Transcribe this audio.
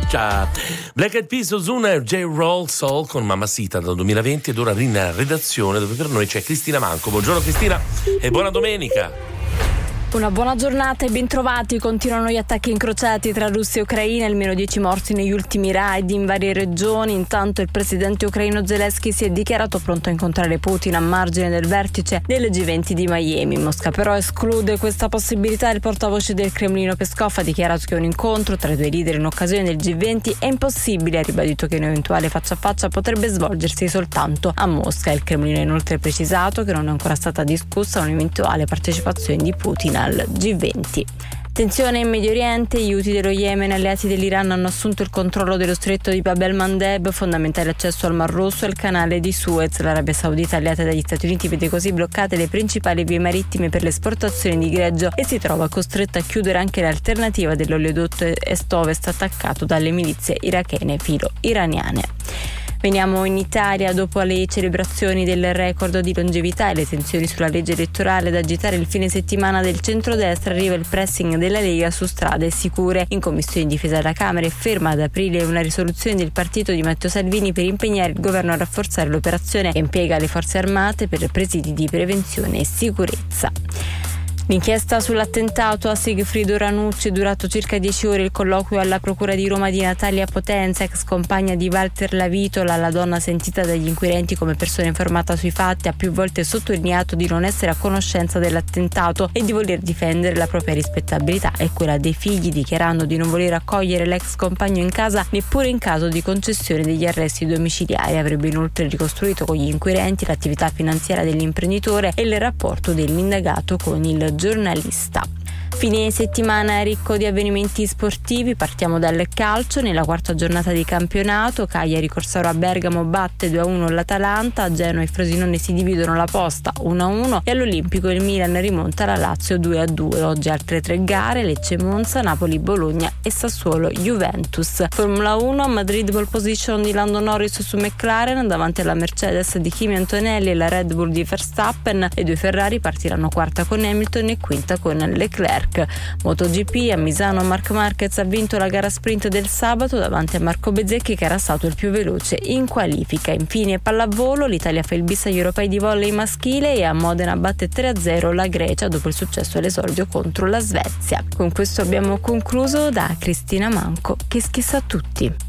Ciao. Black Eyed Peas, Ozuna e J-Roll Soul con Mamacita dal 2020 ed ora in redazione dove per noi c'è Cristina Manco. Buongiorno Cristina e buona domenica. Una buona giornata e bentrovati. Continuano gli attacchi incrociati tra Russia e Ucraina, almeno 10 morti negli ultimi raid in varie regioni. Intanto il presidente ucraino Zelensky si è dichiarato pronto a incontrare Putin a margine del vertice del G20 di Miami. Mosca però esclude questa possibilità. Il portavoce del Cremlino Peskov ha dichiarato che un incontro tra i due leader in occasione del G20 è impossibile. Ha ribadito che un eventuale faccia a faccia potrebbe svolgersi soltanto a Mosca. Il Cremlino ha inoltre precisato che non è ancora stata discussa un'eventuale partecipazione di Putin al G20. Tensione in Medio Oriente, gli Houthi dello Yemen, alleati dell'Iran, hanno assunto il controllo dello stretto di Bab el-Mandeb, fondamentale accesso al Mar Rosso e al canale di Suez. L'Arabia Saudita, alleata dagli Stati Uniti, vede così bloccate le principali vie marittime per l'esportazione di greggio e si trova costretta a chiudere anche l'alternativa dell'oleodotto est-ovest attaccato dalle milizie irachene filo-iraniane. Veniamo in Italia. Dopo le celebrazioni del record di longevità e le tensioni sulla legge elettorale da agitare il fine settimana del centrodestra, arriva il pressing della Lega su strade sicure. In Commissione Difesa della Camera è ferma ad aprile una risoluzione del partito di Matteo Salvini per impegnare il governo a rafforzare l'operazione che impiega le forze armate per presidi di prevenzione e sicurezza. L'inchiesta sull'attentato a Sigfrido Ranucci è durato circa 10 ore. Il colloquio alla Procura di Roma di Natalia Potenza, ex compagna di Walter Lavitola, la donna sentita dagli inquirenti come persona informata sui fatti, ha più volte sottolineato di non essere a conoscenza dell'attentato e di voler difendere la propria rispettabilità e quella dei figli, dichiarando di non voler accogliere l'ex compagno in casa neppure in caso di concessione degli arresti domiciliari. Avrebbe inoltre ricostruito con gli inquirenti l'attività finanziaria dell'imprenditore e il rapporto dell'indagato con il giornalista. Fine settimana ricco di avvenimenti sportivi. Partiamo dal calcio. Nella quarta giornata di campionato, Cagliari Corsaro a Bergamo batte 2-1 l'Atalanta, a Genoa e Frosinone si dividono la posta 1-1 e all'Olimpico il Milan rimonta la Lazio 2-2. Oggi altre 3 gare: Lecce Monza, Napoli Bologna e Sassuolo Juventus. Formula 1, a Madrid pole position di Lando Norris su McLaren davanti alla Mercedes di Kimi Antonelli e la Red Bull di Verstappen. Le 2 Ferrari partiranno quarta con Hamilton e quinta con Leclerc. MotoGP, a Misano Marc Marquez ha vinto la gara sprint del sabato davanti a Marco Bezzecchi, che era stato il più veloce in qualifica. Infine pallavolo, l'Italia fa il bis agli europei di volley maschile e a Modena batte 3-0 la Grecia dopo il successo all'esordio contro la Svezia. Con questo abbiamo concluso. Da Cristina Manco, che schissa a tutti.